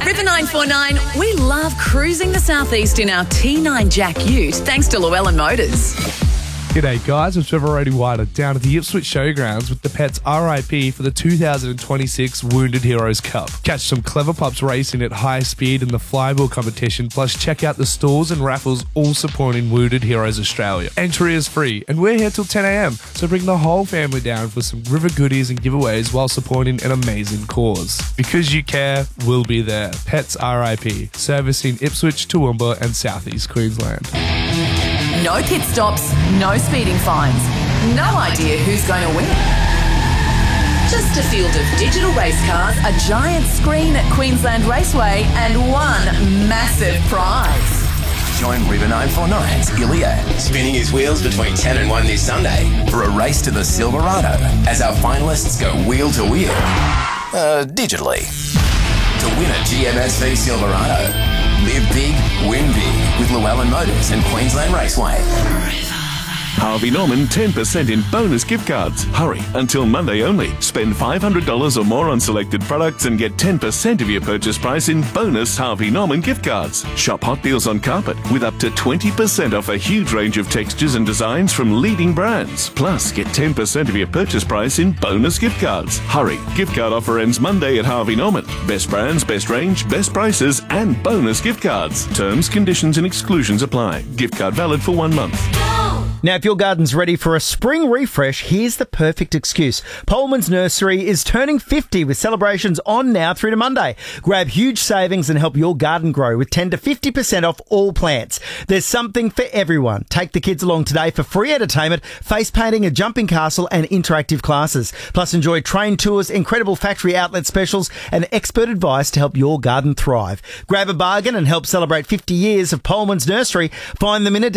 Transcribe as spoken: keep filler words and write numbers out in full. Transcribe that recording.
River nine four nine, we love cruising the southeast in our T nine Jack Ute thanks to Llewellyn Motors. G'day guys, it's Trevor Roddy Wider down at the Ipswich Showgrounds with the Pets R I P for the two thousand twenty-six Wounded Heroes Cup. Catch some clever pups racing at high speed in the flyball competition, plus check out the stalls and raffles all supporting Wounded Heroes Australia. Entry is free and we're here till ten a.m, so bring the whole family down for some river goodies and giveaways while supporting an amazing cause. Because you care, we'll be there. Pets R I P, servicing Ipswich, Toowoomba and southeast Queensland. No pit stops, no speeding fines, no idea who's going to win. Just a field of digital race cars, a giant screen at Queensland Raceway and one massive prize. Join River nine four nine's Ilya, spinning his wheels between ten and one this Sunday for a race to the Silverado as our finalists go wheel to wheel, uh, digitally. To win a G M S V Silverado, live big, win big with Llewellyn Motors and Queensland Raceway. Harvey Norman ten percent in bonus gift cards. Hurry, until Monday only. Spend five hundred dollars or more on selected products and get ten percent of your purchase price in bonus Harvey Norman gift cards. Shop hot deals on carpet with up to twenty percent off a huge range of textures and designs from leading brands. Plus, get ten percent of your purchase price in bonus gift cards. Hurry, gift card offer ends Monday at Harvey Norman. Best brands, best range, best prices and bonus gift cards. Terms, conditions and exclusions apply. Gift card valid for one month. Now, if your garden's ready for a spring refresh, here's the perfect excuse. Poleman's Nursery is turning fifty with celebrations on now through to Monday. Grab huge savings and help your garden grow with ten to fifty percent off all plants. There's something for everyone. Take the kids along today for free entertainment, face painting, a jumping castle and interactive classes. Plus enjoy train tours, incredible factory outlet specials and expert advice to help your garden thrive. Grab a bargain and help celebrate fifty years of Poleman's Nursery. Find them in a